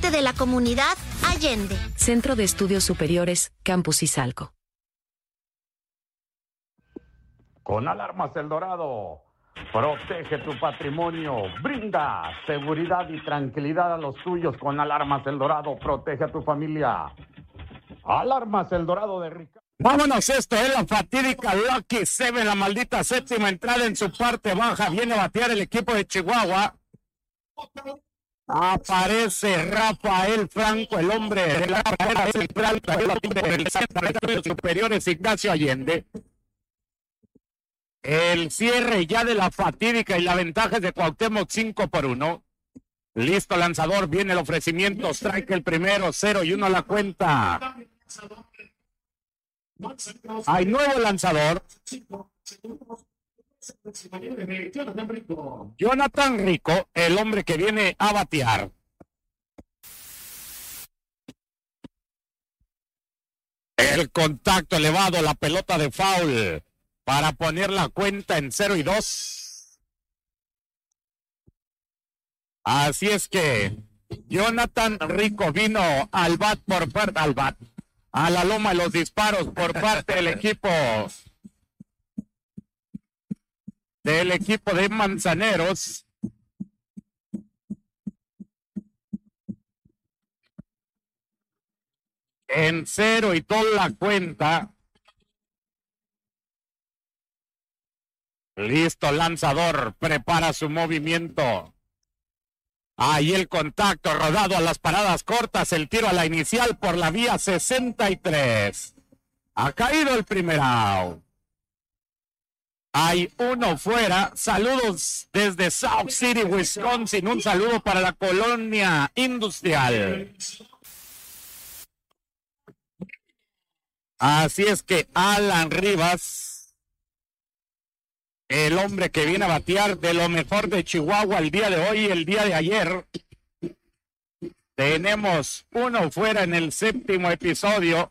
parte de la comunidad Allende. Centro de Estudios Superiores, Campus Izalco. Con Alarmas El Dorado, protege tu patrimonio, brinda seguridad y tranquilidad a los tuyos. Con Alarmas El Dorado, protege a tu familia. Alarmas El Dorado de Ricardo. Vámonos, esto es la fatídica Lucky Seven, la maldita séptima entrada en su parte baja. Viene a batear el equipo de Chihuahua. Aparece Rafael Franco, el hombre de la carrera central del Centro de Estudios Superiores, Ignacio Allende. El cierre ya de la fatídica y la ventaja es de Cuauhtémoc 5-1. Listo lanzador, viene el ofrecimiento, strike el primero, 0-1 la cuenta. Hay nuevo lanzador. Jonathan Rico, el hombre que viene a batear. El contacto elevado, la pelota de foul para poner la cuenta en 0-2. Así es que Jonathan Rico vino al bat por parte al bat. A la loma de los disparos por parte del equipo de Manzaneros. En 0-2 la cuenta. Listo, lanzador, prepara su movimiento. Ahí el contacto, rodado a las paradas cortas, el tiro a la inicial por la vía 63. Ha caído el primer out. Hay uno fuera. Saludos desde South City, Wisconsin. Un saludo para la colonia industrial. Así es que Alan Rivas, el hombre que viene a batear de lo mejor de Chihuahua el día de hoy y el día de ayer. Tenemos uno fuera en el séptimo episodio.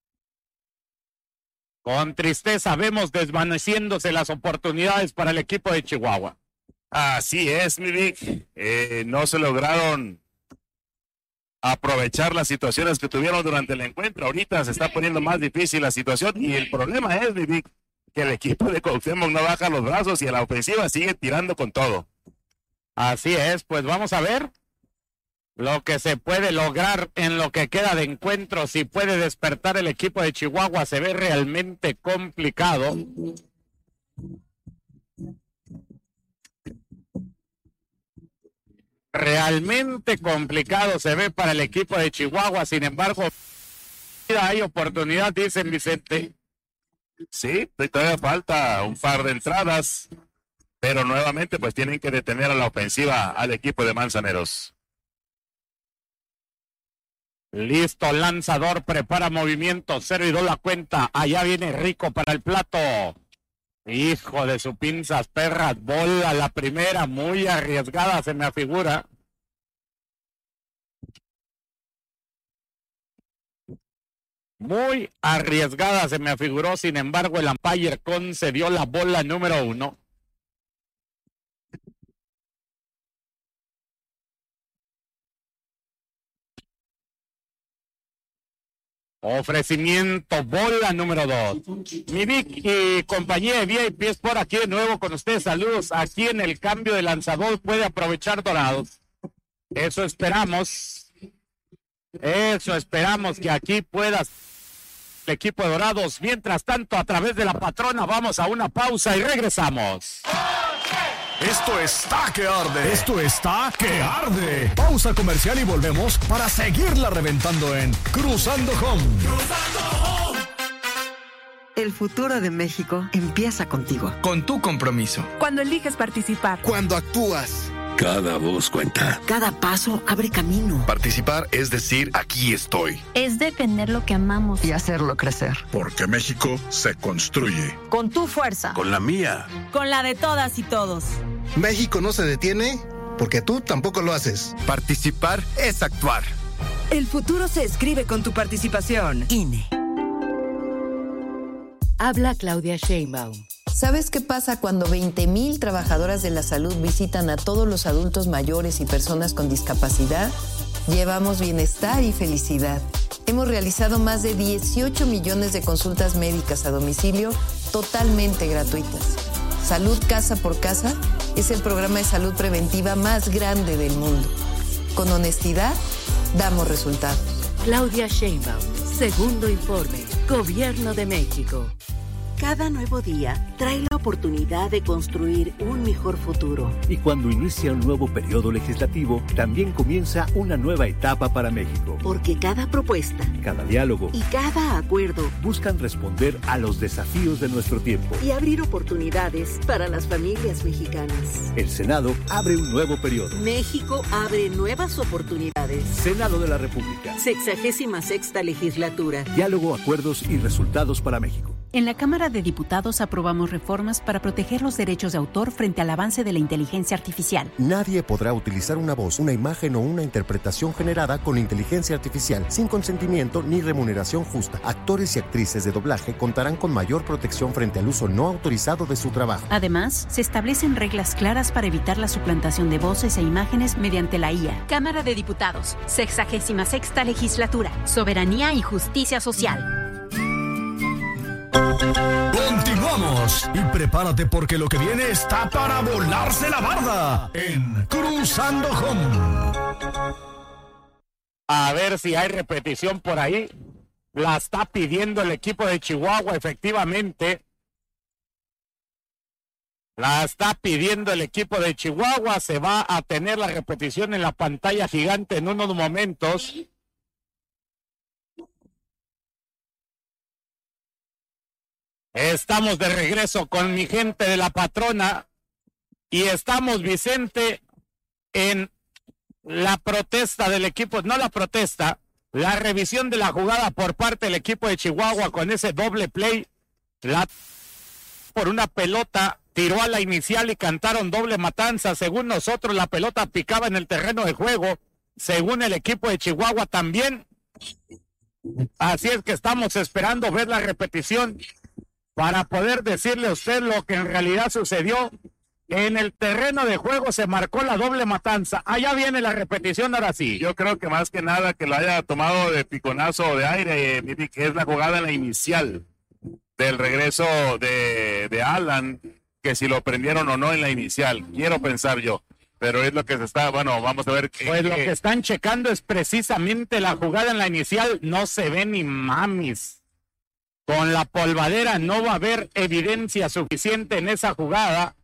Con tristeza vemos desvaneciéndose las oportunidades para el equipo de Chihuahua. Así es, mi Vic. No se lograron aprovechar las situaciones que tuvieron durante el encuentro. Ahorita se está poniendo más difícil la situación y el problema es, mi Vic, que el equipo de Cuauhtémoc no baja los brazos y a la ofensiva sigue tirando con todo. Así es, pues vamos a ver lo que se puede lograr en lo que queda de encuentro. Si puede despertar el equipo de Chihuahua, se ve realmente complicado. Realmente complicado se ve para el equipo de Chihuahua. Sin embargo, hay oportunidad, dicen Vicente. Sí, todavía falta un par de entradas, pero nuevamente pues tienen que detener a la ofensiva al equipo de Manzaneros. Listo, lanzador, prepara movimiento, 0-2 la cuenta. Allá viene Rico para el plato. Hijo de su pinzas perras, bola la primera, muy arriesgada se me afigura. Muy arriesgada se me afiguró, sin embargo el umpire concedió la bola número 1. Ofrecimiento, bola número 2. Mi Vic y compañía de VIP es por aquí de nuevo con ustedes. Saludos aquí en el cambio de lanzador. Puede aprovechar Dorados. Eso esperamos. Eso esperamos que aquí puedas el equipo de Dorados. Mientras tanto, a través de la patrona, vamos a una pausa y regresamos. Esto está que arde. Esto está que arde. Pausa comercial y volvemos para seguirla reventando en Cruzando Home. Cruzando Home. El futuro de México empieza contigo. Con tu compromiso. Cuando eliges participar. Cuando actúas. Cada voz cuenta. Cada paso abre camino. Participar es decir, aquí estoy. Es defender lo que amamos. Y hacerlo crecer. Porque México se construye. Con tu fuerza. Con la mía. Con la de todas y todos. México no se detiene porque tú tampoco lo haces. Participar es actuar. El futuro se escribe con tu participación. INE. Habla Claudia Sheinbaum. ¿Sabes qué pasa cuando 20,000 trabajadoras de la salud visitan a todos los adultos mayores y personas con discapacidad? Llevamos bienestar y felicidad. Hemos realizado más de 18 millones de consultas médicas a domicilio totalmente gratuitas. Salud Casa por Casa es el programa de salud preventiva más grande del mundo. Con honestidad, damos resultados. Claudia Sheinbaum, segundo informe, Gobierno de México. Cada nuevo día trae la oportunidad de construir un mejor futuro. Y cuando inicia un nuevo periodo legislativo, también comienza una nueva etapa para México. Porque cada propuesta, cada diálogo y cada acuerdo buscan responder a los desafíos de nuestro tiempo y abrir oportunidades para las familias mexicanas. El Senado abre un nuevo periodo. México abre nuevas oportunidades. Senado de la República. 66ª legislatura. Diálogo, acuerdos y resultados para México. En la Cámara de Diputados aprobamos reformas para proteger los derechos de autor frente al avance de la inteligencia artificial. Nadie podrá utilizar una voz, una imagen o una interpretación generada con inteligencia artificial sin consentimiento ni remuneración justa. Actores y actrices de doblaje contarán con mayor protección frente al uso no autorizado de su trabajo. Además, se establecen reglas claras para evitar la suplantación de voces e imágenes mediante la IA. Cámara de Diputados, 66ª legislatura, Soberanía y Justicia Social. Continuamos y prepárate porque lo que viene está para volarse la barda en Cruzando Home. A ver si hay repetición por ahí. La está pidiendo el equipo de Chihuahua, efectivamente. La está pidiendo el equipo de Chihuahua. Se va a tener la repetición en la pantalla gigante en unos momentos. Estamos de regreso con mi gente de la patrona y estamos, Vicente, en la protesta del equipo, no la protesta, la revisión de la jugada por parte del equipo de Chihuahua con ese doble play, por una pelota, tiró a la inicial y cantaron doble matanza. Según nosotros, la pelota picaba en el terreno de juego, según el equipo de Chihuahua también. Así es que estamos esperando ver la repetición para poder decirle a usted lo que en realidad sucedió. En el terreno de juego se marcó la doble matanza. Allá viene la repetición, ahora sí. Yo creo que más que nada que lo haya tomado de piconazo o de aire, que es la jugada en la inicial del regreso de Alan, que si lo prendieron o no en la inicial. Quiero pensar yo. Pero es lo que se está, bueno, vamos a ver. Pues lo que están checando es precisamente la jugada en la inicial. No se ve ni mamis. Con la polvadera no va a haber evidencia suficiente en esa jugada.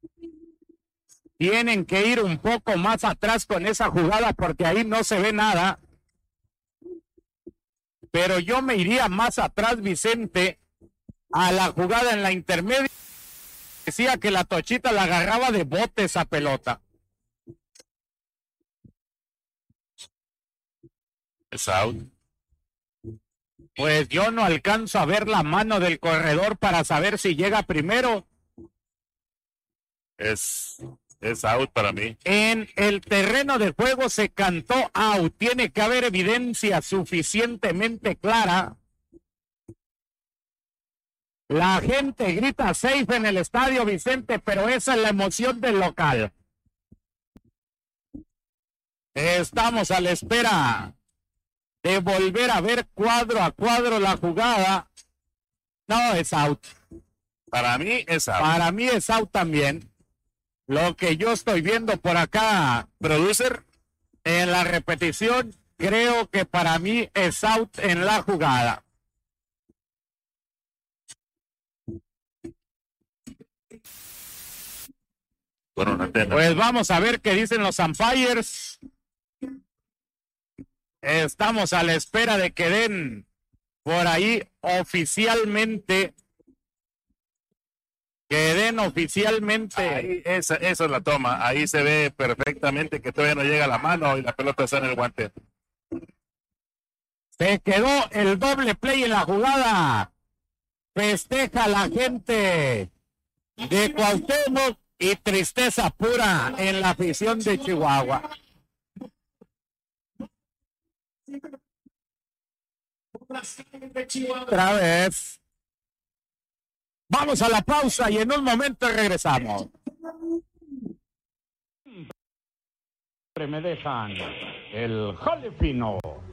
Tienen que ir un poco más atrás con esa jugada porque ahí no se ve nada. Pero yo me iría más atrás, Vicente, a la jugada en la intermedia. Decía que la Tochita la agarraba de bote esa pelota. Es out. Pues yo no alcanzo a ver la mano del corredor para saber si llega primero. Es out para mí. En el terreno de juego se cantó out. Tiene que haber evidencia suficientemente clara. La gente grita safe en el estadio, Vicente, pero esa es la emoción del local. Estamos a la espera de volver a ver cuadro a cuadro la jugada. No, es out. Para mí es out. Para mí es out también. Lo que yo estoy viendo por acá, producer, en la repetición, creo que para mí es out en la jugada. Bueno, no entiendo. Pues vamos a ver qué dicen los umpires. Estamos a la espera de que den por ahí oficialmente. Ahí, esa es la toma. Ahí se ve perfectamente que todavía no llega la mano y la pelota está en el guante. Se quedó el doble play en la jugada. Festeja la gente de Cuauhtémoc y tristeza pura en la afición de Chihuahua. Otra vez. Vamos a la pausa y en un momento regresamos. Me dejan. el jale fino.